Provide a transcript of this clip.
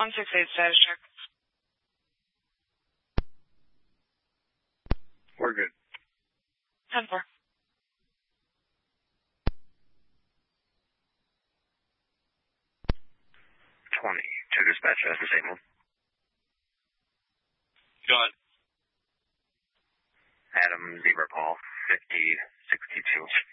168 status check. We're good. 10-4. 20. To dispatch as disabled. Gun. Adam Zebra Paul, 5062.